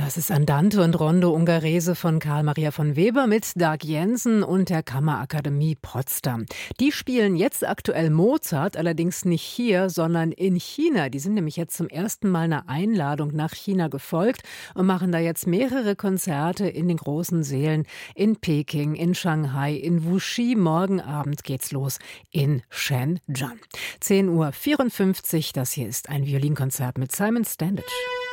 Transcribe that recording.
Das ist Andante und Rondo Ungherese von Karl Maria von Weber mit Dag Jensen und der Kammerakademie Potsdam. Die spielen jetzt aktuell Mozart, allerdings nicht hier, sondern in China. Die sind nämlich jetzt zum ersten Mal einer Einladung nach China gefolgt und machen da jetzt mehrere Konzerte in den großen Sälen in Peking, in Shanghai, in Wuxi. Morgen Abend geht's los in Shenzhen. 10:54 Uhr, das hier ist ein Violinkonzert mit Simon Standage.